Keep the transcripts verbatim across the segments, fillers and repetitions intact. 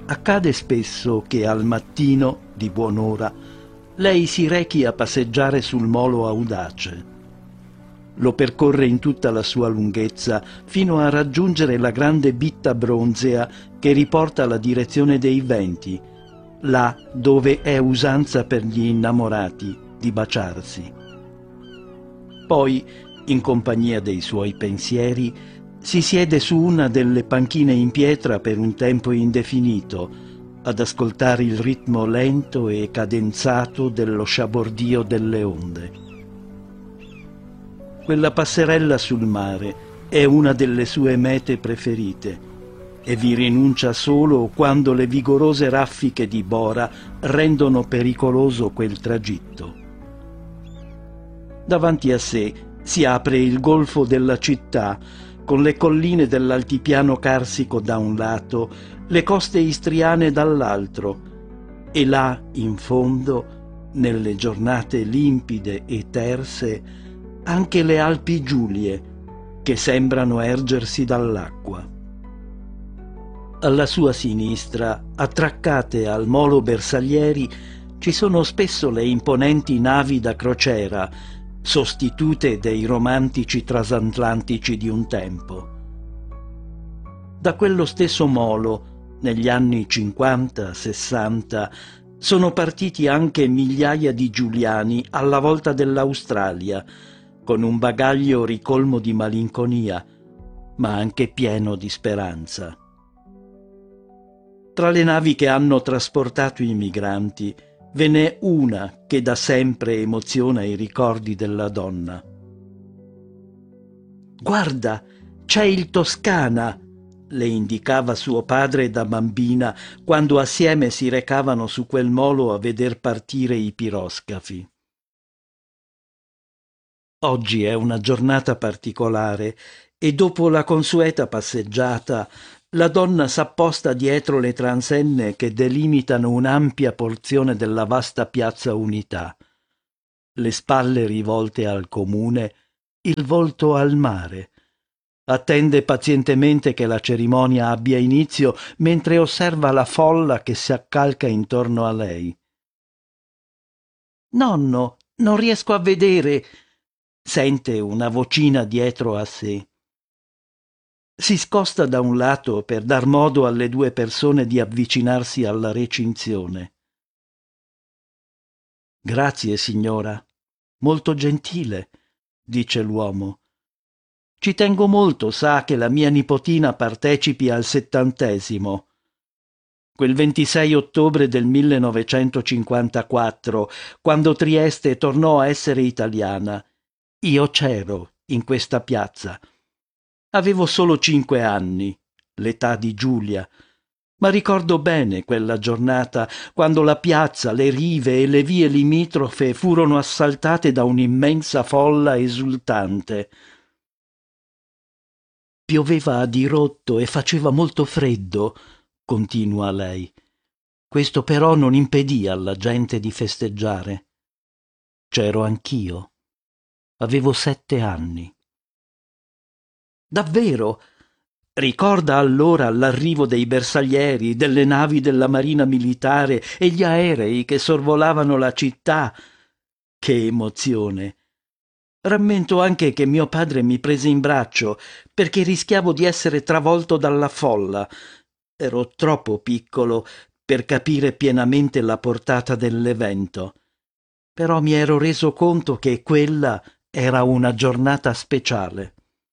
Accade spesso che al mattino, di buon'ora, lei si rechi a passeggiare sul molo audace. Lo percorre in tutta la sua lunghezza fino a raggiungere la grande bitta bronzea che riporta la direzione dei venti, là dove è usanza per gli innamorati di baciarsi. Poi, in compagnia dei suoi pensieri, si siede su una delle panchine in pietra per un tempo indefinito, ad ascoltare il ritmo lento e cadenzato dello sciabordio delle onde. Quella passerella sul mare è una delle sue mete preferite e vi rinuncia solo quando le vigorose raffiche di Bora rendono pericoloso quel tragitto. Davanti a sé si apre il golfo della città, con le colline dell'altipiano carsico da un lato, le coste istriane dall'altro, e là, in fondo, nelle giornate limpide e terse, anche le Alpi Giulie, che sembrano ergersi dall'acqua. Alla sua sinistra, attraccate al molo Bersaglieri, ci sono spesso le imponenti navi da crociera, sostitute dei romantici transatlantici di un tempo. Da quello stesso molo, negli anni cinquanta sessanta, sono partiti anche migliaia di giuliani alla volta dell'Australia, con un bagaglio ricolmo di malinconia, ma anche pieno di speranza. Tra le navi che hanno trasportato i migranti, ve n'è una che da sempre emoziona i ricordi della donna. «Guarda, c'è il Toscana!» le indicava suo padre da bambina quando assieme si recavano su quel molo a veder partire i piroscafi. Oggi è una giornata particolare e dopo la consueta passeggiata la donna s'apposta dietro le transenne che delimitano un'ampia porzione della vasta piazza Unità, le spalle rivolte al comune, il volto al mare. Attende pazientemente che la cerimonia abbia inizio mentre osserva la folla che si accalca intorno a lei. «Nonno, non riesco a vedere!» sente una vocina dietro a sé. Si scosta da un lato per dar modo alle due persone di avvicinarsi alla recinzione. «Grazie, signora. Molto gentile», dice l'uomo. «Ci tengo molto, sa, che la mia nipotina partecipi al settantesimo. Quel ventisei ottobre del millenovecentocinquantaquattro, quando Trieste tornò a essere italiana, io c'ero in questa piazza. Avevo solo cinque anni, l'età di Giulia, ma ricordo bene quella giornata quando la piazza, le rive e le vie limitrofe furono assaltate da un'immensa folla esultante. Pioveva a dirotto e faceva molto freddo», continua lei. «Questo però non impedì alla gente di festeggiare. C'ero anch'io. Avevo sette anni». «Davvero? Ricorda allora l'arrivo dei bersaglieri, delle navi della marina militare e gli aerei che sorvolavano la città. Che emozione! Rammento anche che mio padre mi prese in braccio perché rischiavo di essere travolto dalla folla. Ero troppo piccolo per capire pienamente la portata dell'evento. Però mi ero reso conto che quella era una giornata speciale».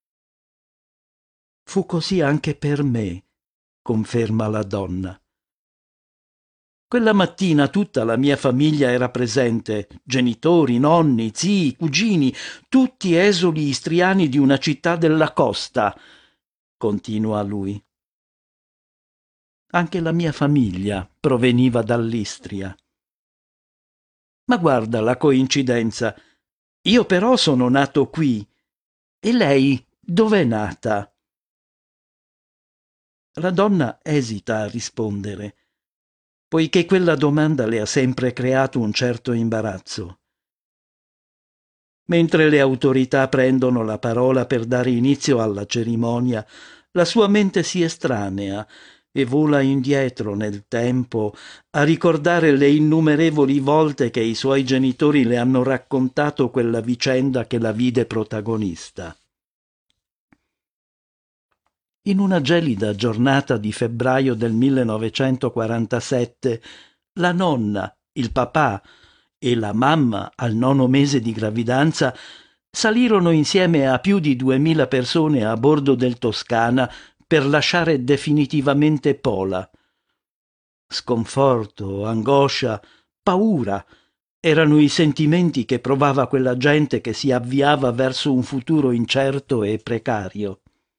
«Fu così anche per me», conferma la donna. «Quella mattina tutta la mia famiglia era presente, genitori, nonni, zii, cugini, tutti esuli istriani di una città della costa», continua lui. «Anche la mia famiglia proveniva dall'Istria. Ma guarda la coincidenza. Io però sono nato qui. E lei dov'è nata?» La donna esita a rispondere, poiché quella domanda le ha sempre creato un certo imbarazzo. Mentre le autorità prendono la parola per dare inizio alla cerimonia, la sua mente si estranea e vola indietro nel tempo a ricordare le innumerevoli volte che i suoi genitori le hanno raccontato quella vicenda che la vide protagonista. In una gelida giornata di febbraio del millenovecentoquarantasette, la nonna, il papà e la mamma al nono mese di gravidanza salirono insieme a più di duemila persone a bordo del Toscana per lasciare definitivamente Pola. Sconforto, angoscia, paura erano i sentimenti che provava quella gente che si avviava verso un futuro incerto e precario.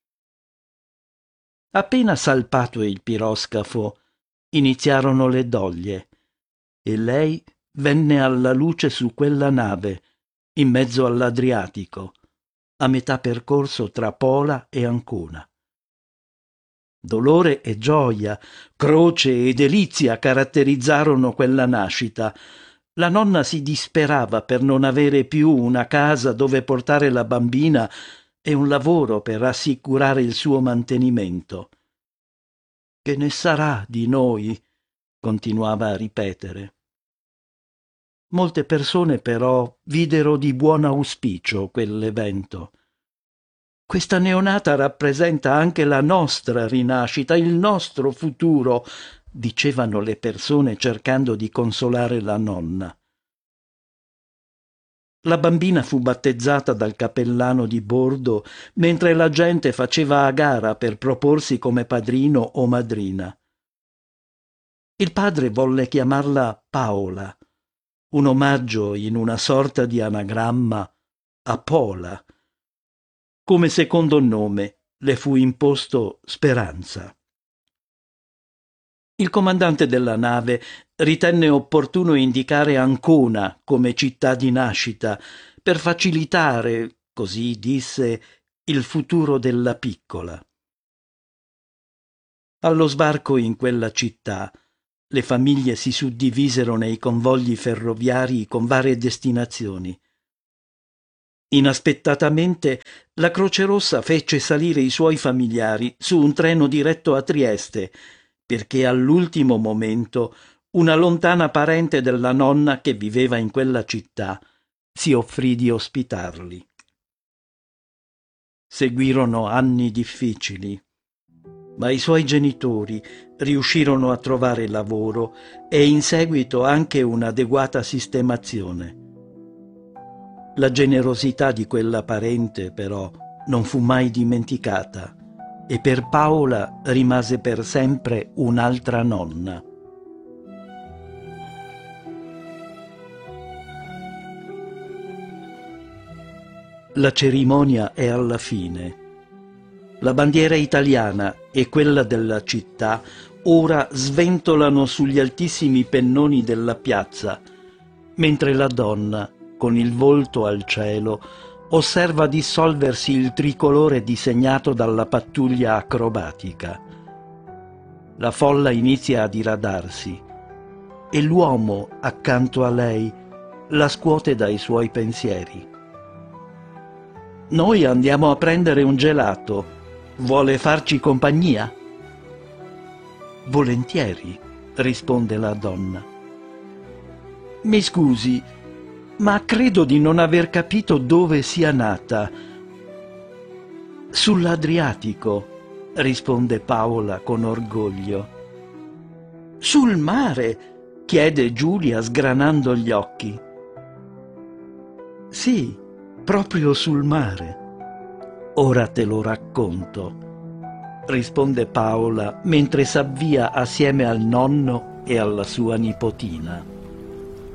Appena salpato il piroscafo, iniziarono le doglie e lei venne alla luce su quella nave, in mezzo all'Adriatico, a metà percorso tra Pola e Ancona. Dolore e gioia, croce e delizia caratterizzarono quella nascita. La nonna si disperava per non avere più una casa dove portare la bambina e un lavoro per assicurare il suo mantenimento. «Che ne sarà di noi?» continuava a ripetere. Molte persone però videro di buon auspicio quell'evento. Questa neonata rappresenta anche la nostra rinascita, il nostro futuro, dicevano le persone cercando di consolare la nonna. La bambina fu battezzata dal cappellano di bordo mentre la gente faceva a gara per proporsi come padrino o madrina. Il padre volle chiamarla Paola, un omaggio in una sorta di anagramma a Pola. Come secondo nome le fu imposto Speranza. Il comandante della nave ritenne opportuno indicare Ancona come città di nascita per facilitare, così disse, il futuro della piccola. Allo sbarco in quella città, le famiglie si suddivisero nei convogli ferroviari con varie destinazioni. Inaspettatamente la Croce Rossa fece salire i suoi familiari su un treno diretto a Trieste, perché all'ultimo momento una lontana parente della nonna che viveva in quella città si offrì di ospitarli. Seguirono anni difficili, ma i suoi genitori riuscirono a trovare lavoro e in seguito anche un'adeguata sistemazione. La generosità di quella parente, però, non fu mai dimenticata e per Paola rimase per sempre un'altra nonna. La cerimonia è alla fine. La bandiera italiana e quella della città ora sventolano sugli altissimi pennoni della piazza, mentre la donna, con il volto al cielo, osserva dissolversi il tricolore disegnato dalla pattuglia acrobatica. La folla inizia a diradarsi e l'uomo accanto a lei la scuote dai suoi pensieri. «Noi andiamo a prendere un gelato. Vuole farci compagnia?» «Volentieri», risponde la donna. «Mi scusi, ma credo di non aver capito dove sia nata». «Sull'Adriatico», risponde Paola con orgoglio. «Sul mare?» chiede Giulia sgranando gli occhi. «Sì, proprio sul mare. Ora te lo racconto», risponde Paola mentre s'avvia assieme al nonno e alla sua nipotina.